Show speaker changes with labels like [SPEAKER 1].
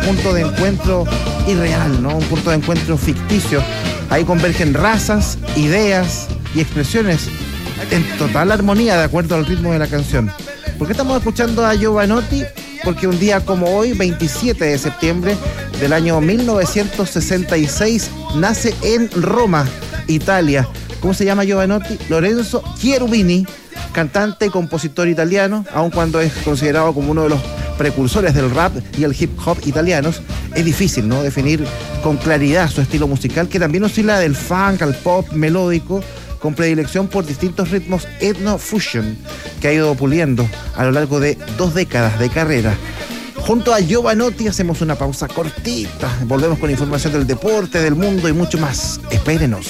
[SPEAKER 1] punto de encuentro irreal, ¿no? Un punto de encuentro ficticio. Ahí convergen razas, ideas y expresiones en total armonía de acuerdo al ritmo de la canción. ¿Por qué estamos escuchando a Jovanotti? Porque un día como hoy, 27 de septiembre del año 1966, nace en Roma, Italia. ¿Cómo se llama Jovanotti? Lorenzo Cherubini, cantante y compositor italiano, aun cuando es considerado como uno de los precursores del rap y el hip hop italianos. Es difícil, ¿no?, definir con claridad su estilo musical, que también oscila del funk al pop melódico, con predilección por distintos ritmos etno-fusion que ha ido puliendo a lo largo de 2 décadas de carrera. Junto a Jovanotti hacemos una pausa cortita. Volvemos con información del deporte, del mundo y mucho más. Espérenos.